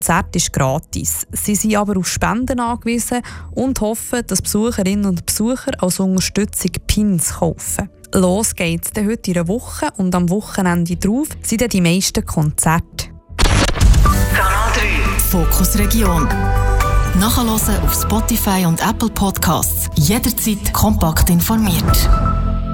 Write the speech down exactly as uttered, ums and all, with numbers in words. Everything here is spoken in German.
Konzert ist gratis. Sie sind aber auf Spenden angewiesen und hoffen, dass Besucherinnen und Besucher als Unterstützung Pins kaufen. Los geht's dann heute in einer Woche und am Wochenende drauf sind dann die meisten Konzerte. Kanal drei Fokus Region. Nachhören auf Spotify und Apple Podcasts. Jederzeit kompakt informiert.